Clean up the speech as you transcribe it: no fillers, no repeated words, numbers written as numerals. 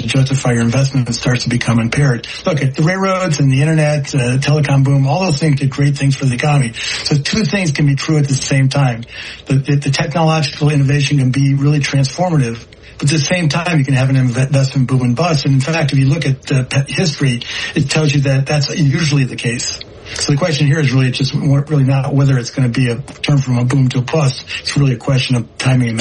justify your investment starts to become impaired. Look, at the railroads and the internet, telecom boom, all those things did great things for the economy. So two things can be true at the same time. The technological innovation can be really transformative, but at the same time, you can have an investment boom and bust. And in fact, if you look at history, it tells you that that's usually the case. So the question here is really just really not whether it's going to be a turn from a boom to a bust. It's really a question of timing and